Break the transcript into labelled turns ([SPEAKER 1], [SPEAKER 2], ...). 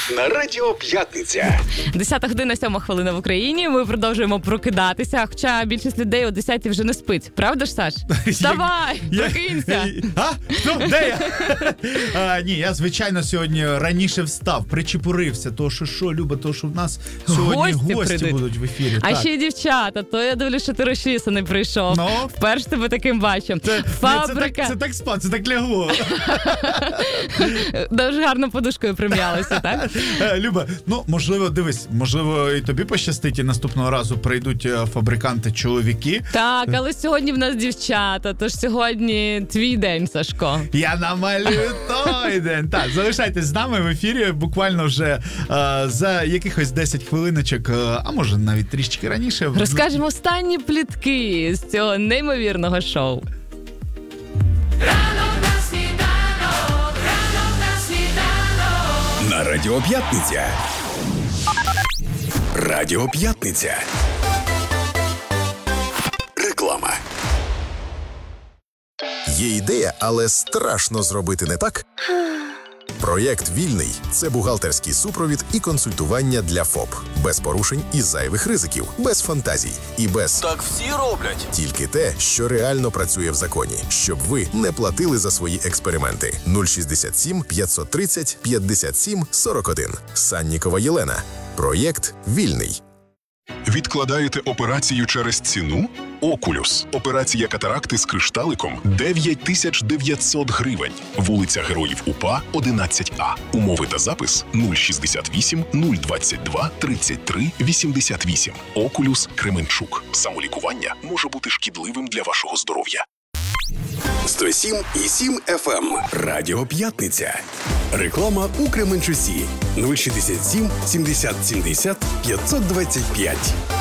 [SPEAKER 1] на Радіо П'ятниця.
[SPEAKER 2] 10 година, 7 хвилина в Україні. Ми продовжуємо прокидатися, хоча більшість людей о 10 вже не спить. Правда ж, Саш? Вставай, прокинься.
[SPEAKER 3] Де я? Ні, я, звичайно, сьогодні раніше встав, причепурився. Тому що, Люба, тому що в нас сьогодні гості будуть в ефірі.
[SPEAKER 2] А ще й дівчата, то я дивлюсь, що ти розчісаний прийшов. Вперше тебе таким бачу. Фабрика.
[SPEAKER 3] Це так спав, це так лягло.
[SPEAKER 2] Дуже гарно подушкою прим'ялися, так?
[SPEAKER 3] Люба, можливо, дивись, можливо, і тобі пощастить, і наступного разу прийдуть фабриканти-чоловіки.
[SPEAKER 2] Так, але сьогодні в нас дівчата, тож сьогодні твій день, Сашко.
[SPEAKER 3] Я намалюю той день. Так, залишайтесь з нами в ефірі, буквально вже за якихось 10 хвилиночок, а може навіть трішки раніше.
[SPEAKER 2] Розкажемо останні плітки з цього неймовірного шоу.
[SPEAKER 1] На Радіо П'ятниця. Радіо П'ятниця. Реклама.
[SPEAKER 4] Є ідея, але страшно зробити не так? Проєкт «Вільний» – це бухгалтерський супровід і консультування для ФОП. Без порушень і зайвих ризиків, без фантазій і без
[SPEAKER 1] Так всі роблять.
[SPEAKER 4] тільки те, що реально працює в законі, щоб ви не платили за свої експерименти. 067 530 57 41. Саннікова Єлена. Проєкт «Вільний».
[SPEAKER 5] Відкладаєте операцію через ціну? Окулюс. Операція катаракти з кришталиком 9900 гривень. Вулиця Героїв УПА, 11А. Умови та запис 068 022 33 88. Окулюс Кременчук. Самолікування може бути шкідливим для вашого здоров'я.
[SPEAKER 1] 107,7 FM. Радіо П'ятниця. Реклама у Кременчусі. 067 70 70 525.